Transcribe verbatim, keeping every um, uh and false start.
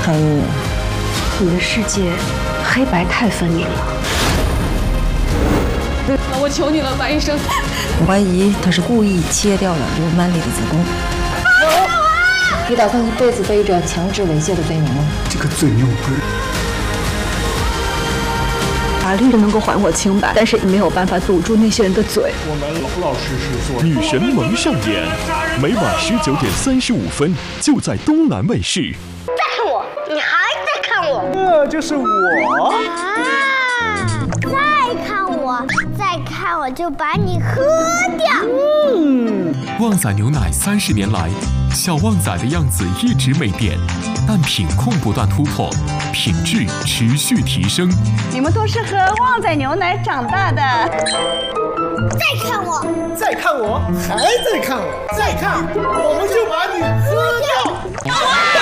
看你， 你的世界黑白太分明了。 我求你了，白医生。 我怀疑他是故意切掉了刘曼丽的子宫。你打算一辈子背着强制猥亵的罪名吗？ 这个罪名我不认。 法律能够还我清白，但是没有办法堵住那些人的嘴。 我们老老实实做。 女神萌上演，每晚十九点三十五分，就在东南卫视。 再看我，你还在看我？ 这就是我。 啊！再看我，再看我就把你喝掉。 嗯。 旺仔牛奶三十年来，小旺仔的样子一直没变，但品控不断突破，品质持续提升。 你们都是喝旺仔牛奶长大的。 再看我， 再看我，还在看我，再看，我们就把你喝掉。